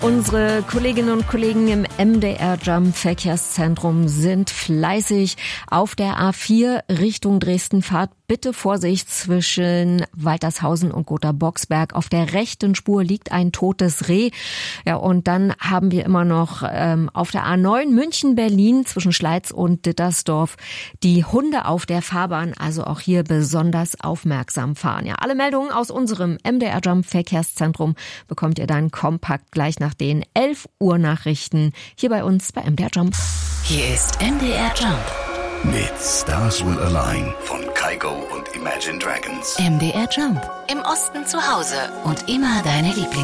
Unsere Kolleginnen und Kollegen im MDR Jump Verkehrszentrum sind fleißig auf der A4 Richtung Dresden-Fahrt. Bitte Vorsicht zwischen Waltershausen und Gotha-Boxberg. Auf der rechten Spur liegt ein totes Reh. Ja, und dann haben wir immer noch auf der A9 München-Berlin zwischen Schleiz und Dittersdorf die Hunde auf der Fahrbahn. Also auch hier besonders aufmerksam fahren. Ja, alle Meldungen aus unserem MDR Jump Verkehrszentrum bekommt ihr dann kompakt gleich nach den 11 Uhr Nachrichten hier bei uns bei MDR Jump. Hier ist MDR Jump mit Stars Will Align von Kygo und Imagine Dragons. MDR Jump. Im Osten zu Hause und immer deine Lieblings